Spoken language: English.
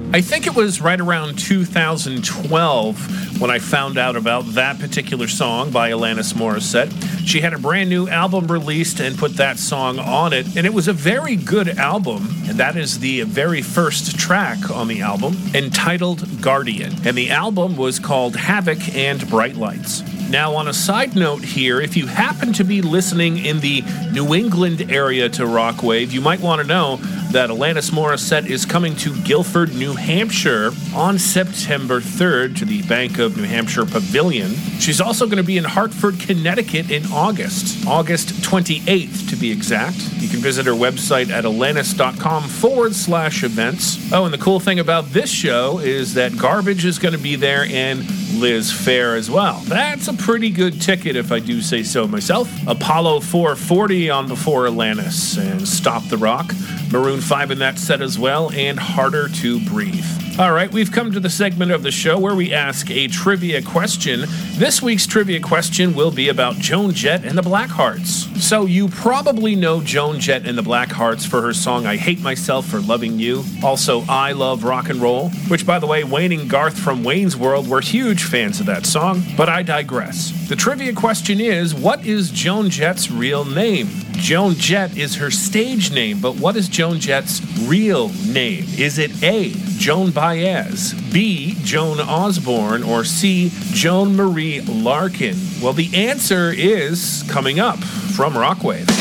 I think it was right around 2012 when I found out about that particular song by Alanis Morissette. She had a brand new album released and put that song on it, and it was a very good album, and that is the very first track on the album, entitled Guardian, and the album was called Havoc and Bright Lights. Now, on a side note here, if you happen to be listening in the New England area to Rockwave, you might want to know that Alanis Morissette is coming to Guilford, New Hampshire on September 3rd to the Bank of New Hampshire Pavilion. She's also going to be in Hartford, Connecticut in August 28th to be exact. You can visit her website at alanis.com/events. Oh, and the cool thing about this show is that Garbage is going to be there and Liz Phair as well. That's a pretty good ticket if I do say so myself. Apollo 440 on before Alanis and Stop the Rock. Maroon 5 in that set as well, and Harder to Breathe. All right, we've come to the segment of the show where we ask a trivia question. This week's trivia question will be about Joan Jett and the Blackhearts. So you probably know Joan Jett and the Blackhearts for her song I Hate Myself for Loving You. Also, I Love Rock and Roll, which, by the way, Wayne and Garth from Wayne's World were huge fans of that song, but I digress. The trivia question is, what is Joan Jett's real name? Joan Jett is her stage name, but what is Joan Jett's real name? Is it A, Joan Baez, B, Joan Osborne, or C, Joan Marie Larkin? Well, the answer is coming up from Rockwave.